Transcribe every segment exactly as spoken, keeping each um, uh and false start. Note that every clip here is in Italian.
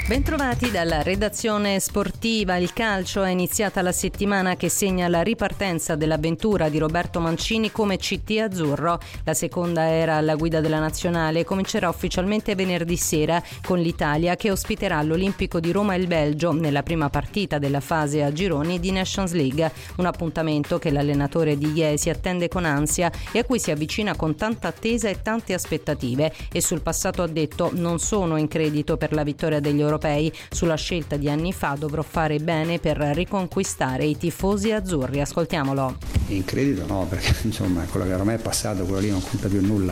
Bentrovati dalla redazione sportiva. Il calcio è iniziata la settimana che segna la ripartenza dell'avventura di Roberto Mancini come C T azzurro. La seconda era alla guida della nazionale comincerà ufficialmente venerdì sera con l'Italia che ospiterà l'Olimpico di Roma e il Belgio nella prima partita della fase a gironi di Nations League. Un appuntamento che l'allenatore di Iesi attende con ansia e a cui si avvicina con tanta attesa e tante aspettative. E sul passato ha detto: non sono in credito per la vittoria degli europei. Sulla scelta di anni fa dovrò fare bene per riconquistare i tifosi azzurri. Ascoltiamolo. In credito no, perché insomma quello che ormai è passato, quello lì non conta più nulla.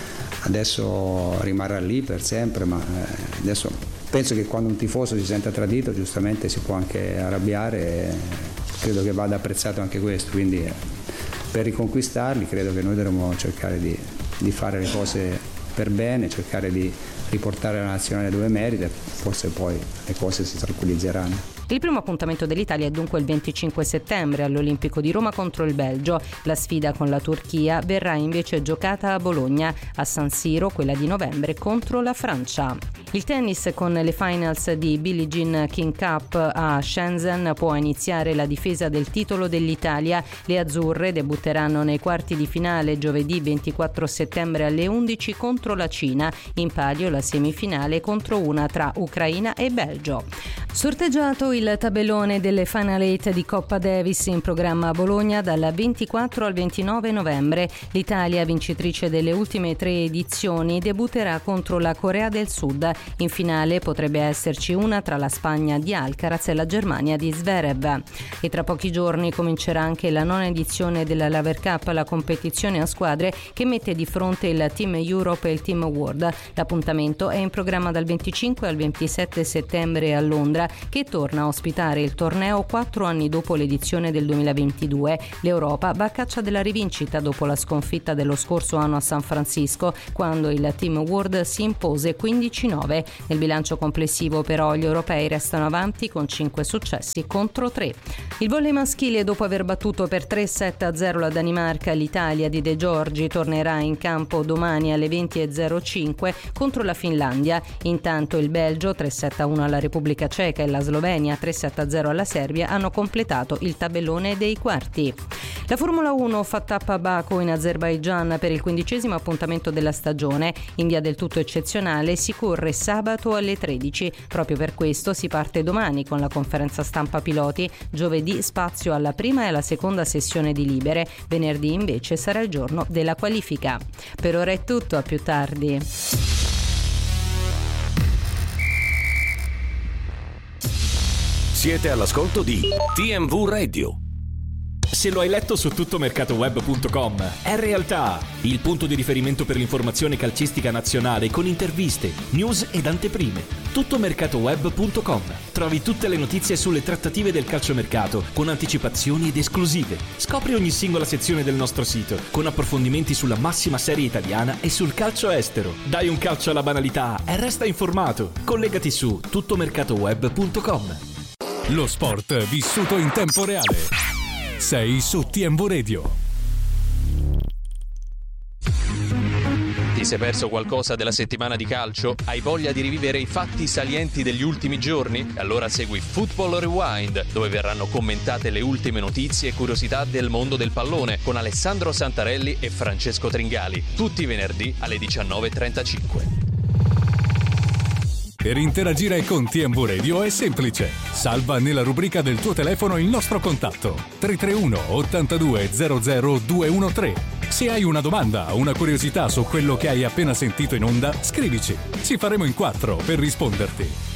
Adesso rimarrà lì per sempre, ma adesso penso che quando un tifoso si sente tradito giustamente si può anche arrabbiare e credo che vada apprezzato anche questo, quindi per riconquistarli credo che noi dovremmo cercare di, di fare le cose per bene, cercare di riportare la nazionale dove merita, forse poi le cose si tranquillizzeranno. Il primo appuntamento dell'Italia è dunque il venticinque settembre all'Olimpico di Roma contro il Belgio. La sfida con la Turchia verrà invece giocata a Bologna, a San Siro quella di novembre contro la Francia. Il tennis con le finals di Billie Jean King Cup a Shenzhen può iniziare la difesa del titolo dell'Italia. Le azzurre debutteranno nei quarti di finale giovedì ventiquattro settembre alle undici contro la Cina. In palio la semifinale contro una tra Ucraina e Belgio. Sorteggiato il tabellone delle Final Eight di Coppa Davis in programma a Bologna dal ventiquattro al ventinove novembre. L'Italia, vincitrice delle ultime tre edizioni, debutterà contro la Corea del Sud. In finale potrebbe esserci una tra la Spagna di Alcaraz e la Germania di Zverev. E tra pochi giorni comincerà anche la nona edizione della Laver Cup, la competizione a squadre che mette di fronte il Team Europe e il Team World. L'appuntamento è in programma dal venticinque al ventisette settembre a Londra, che torna a ospitare il torneo quattro anni dopo l'edizione del duemilaventidue. L'Europa va a caccia della rivincita dopo la sconfitta dello scorso anno a San Francisco, quando il Team World si impose quindici nove. Nel bilancio complessivo però gli europei restano avanti con cinque successi contro tre. Il volley maschile, dopo aver battuto per tre sette a zero la Danimarca, l'Italia di De Giorgi tornerà in campo domani alle venti e zero cinque contro la Finlandia. Intanto il Belgio tre sette a uno alla Repubblica Ceca e la Slovenia tre sette a zero alla Serbia hanno completato il tabellone dei quarti. La Formula uno fa tappa a Baku in Azerbaigian per il quindicesimo appuntamento della stagione. In via del tutto eccezionale si corre sabato alle tredici. Proprio per questo si parte domani con la conferenza stampa piloti. Giovedì spazio alla prima e alla seconda sessione di libere. Venerdì invece sarà il giorno della qualifica. Per ora è tutto, a più tardi. Siete all'ascolto di T M V Radio. Se lo hai letto su tuttomercatoweb punto com, è realtà. Il punto di riferimento per l'informazione calcistica nazionale con interviste, news ed anteprime. tuttomercatoweb punto com. Trovi tutte le notizie sulle trattative del calciomercato con anticipazioni ed esclusive. Scopri ogni singola sezione del nostro sito con approfondimenti sulla massima serie italiana e sul calcio estero. Dai un calcio alla banalità e resta informato. Collegati su tuttomercatoweb punto com. Lo sport vissuto in tempo reale. Sei su T M V Radio. Ti sei perso qualcosa della settimana di calcio? Hai voglia di rivivere i fatti salienti degli ultimi giorni? Allora segui Football Rewind, dove verranno commentate le ultime notizie e curiosità del mondo del pallone con Alessandro Santarelli e Francesco Tringali, tutti i venerdì alle diciannove e trentacinque. Per interagire con T M V Radio è semplice. Salva nella rubrica del tuo telefono il nostro contatto tre tre uno ottantadue zero zero due uno tre. Se hai una domanda o una curiosità su quello che hai appena sentito in onda, scrivici. Ci faremo in quattro per risponderti.